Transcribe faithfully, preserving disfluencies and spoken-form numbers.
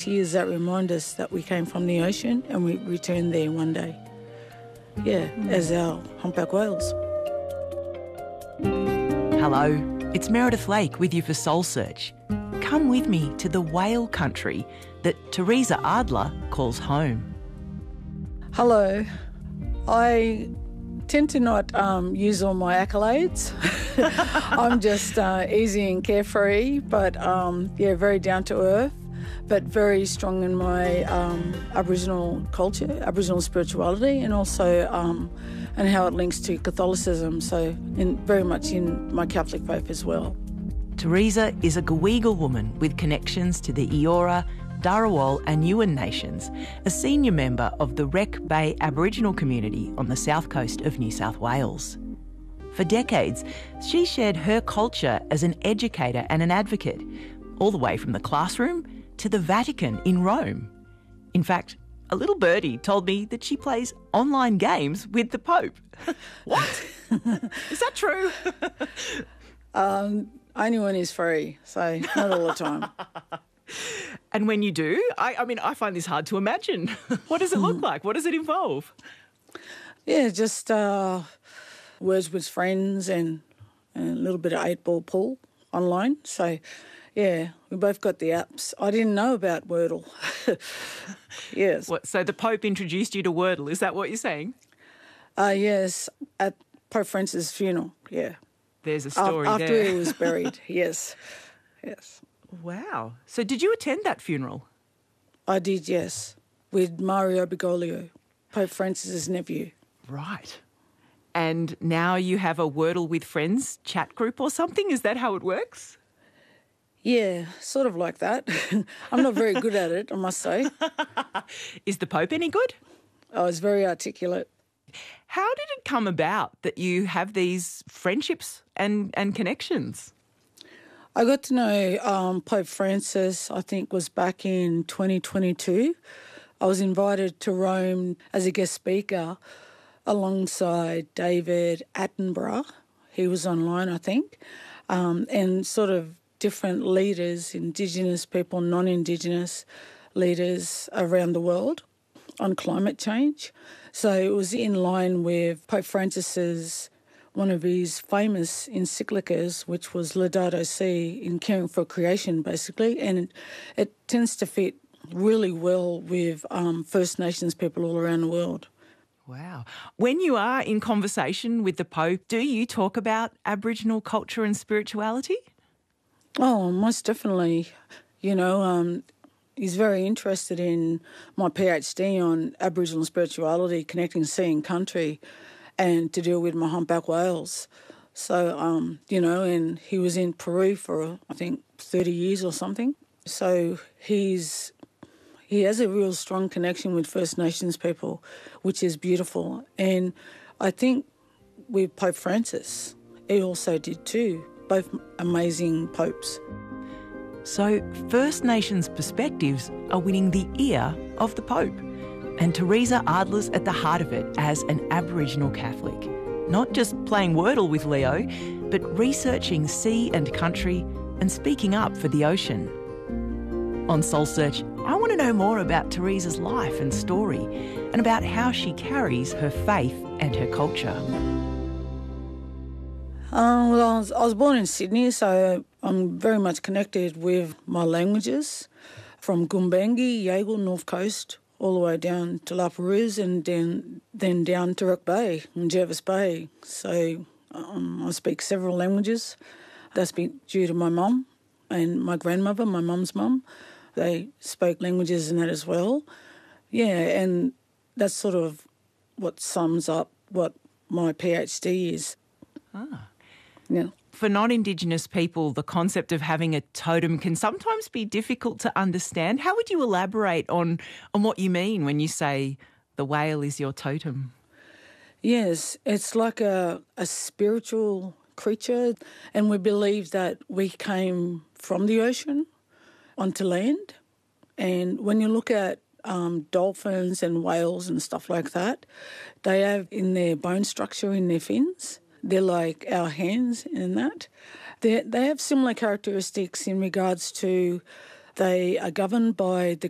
tears that remind us that we came from the ocean and we return there one day. Yeah, mm. as our humpback whales. Hello, it's Meredith Lake with you for Soul Search. Come with me to the whale country that Teresa Adler calls home. Hello. I tend to not um, use all my accolades. I'm just uh, easy and carefree, but um, yeah, very down to earth, but very strong in my um, Aboriginal culture, Aboriginal spirituality, and also um, and how it links to Catholicism. So, in, very much in my Catholic faith as well. Teresa is a Gaweagal woman with connections to the Eora, Dharawal and Yuin nations, a senior member of the Wreck Bay Aboriginal community on the south coast of New South Wales. For decades, she shared her culture as an educator and an advocate, all the way from the classroom to the Vatican in Rome. In fact, a little birdie told me that she plays online games with the Pope. What? Is that true? um, only when he's free, so not all the time. And when you do, I, I mean, I find this hard to imagine. What does it look like? What does it involve? Yeah, just uh, words with friends and, and a little bit of eight-ball pool online. So, yeah, we both got the apps. I didn't know about Wordle. Yes. What, so the Pope introduced you to Wordle, is that what you're saying? Uh, yes, at Pope Francis' funeral, yeah. There's a story After there. After he was buried, yes, yes. Wow. So did you attend that funeral? I did, yes, with Mario Bergoglio, Pope Francis's nephew. Right. And now you have a Wordle with Friends chat group or something? Is that how it works? Yeah, sort of like that. I'm not very good at it, I must say. Is the Pope any good? I was very articulate. How did it come about that you have these friendships and, and connections? I got to know um, Pope Francis, I think, was back in twenty twenty-two. I was invited to Rome as a guest speaker alongside David Attenborough. He was online, I think, um, and sort of different leaders, Indigenous people, non-Indigenous leaders around the world on climate change. So it was in line with Pope Francis's one of his famous encyclicals, which was Laudato Si, in caring for creation, basically, and it, it tends to fit really well with um, First Nations people all around the world. Wow. When you are in conversation with the Pope, do you talk about Aboriginal culture and spirituality? Oh, most definitely. You know, um, he's very interested in my PhD on Aboriginal spirituality, connecting sea and country, and to deal with my humpback whales. So, um, you know, and he was in Peru for, I think, thirty years or something. So he's he has a real strong connection with First Nations people, which is beautiful. And I think with Pope Francis, he also did too. Both amazing popes. So First Nations perspectives are winning the ear of the Pope. And Teresa Adler's at the heart of it as an Aboriginal Catholic. Not just playing Wordle with Leo, but researching sea and country and speaking up for the ocean. On Soul Search, I want to know more about Teresa's life and story and about how she carries her faith and her culture. Uh, well, I was, I was born in Sydney, so I'm very much connected with my languages, from Gumbaynggirr, Yaegl, North Coast, all the way down to La Perouse and then, then down to Wreck Bay and Jervis Bay. So um, I speak several languages. That's been due to my mum and my grandmother, my mum's mum. They spoke languages in that as well. Yeah, and that's sort of what sums up what my PhD is. Ah. Yeah. For non-Indigenous people, the concept of having a totem can sometimes be difficult to understand. How would you elaborate on, on what you mean when you say the whale is your totem? Yes, it's like a, a spiritual creature, and we believe that we came from the ocean onto land. And when you look at um, dolphins and whales and stuff like that, they have in their bone structure, in their fins, they're like our hands in that. They they have similar characteristics in regards to they are governed by the